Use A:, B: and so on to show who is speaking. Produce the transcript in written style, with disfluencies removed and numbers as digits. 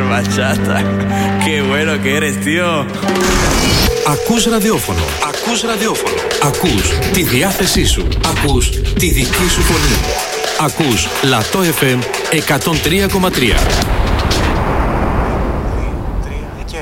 A: bachata. Qué bueno que eres, tío.
B: Ακούς ραδιόφωνο. Ακούς ραδιόφωνο. Ακούς τη διάθεσή σου. Ακούς τη δική σου φωνή. Ακούς Λατό FM 103,3.